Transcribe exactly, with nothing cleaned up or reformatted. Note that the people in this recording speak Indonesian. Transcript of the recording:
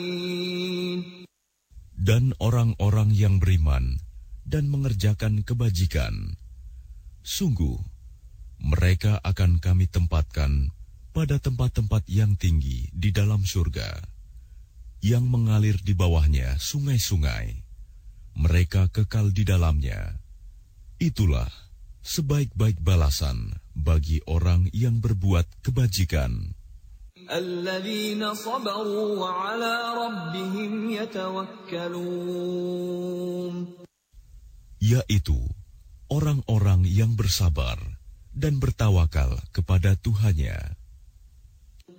Dan orang-orang yang beriman dan mengerjakan kebajikan, sungguh mereka akan kami tempatkan pada tempat-tempat yang tinggi di dalam surga, yang mengalir di bawahnya sungai-sungai. Mereka kekal di dalamnya. Itulah sebaik-baik balasan bagi orang yang berbuat kebajikan. الذين صبروا وعلى ربهم يتوكلون. Yaitu orang-orang yang bersabar dan bertawakal kepada Tuhannya.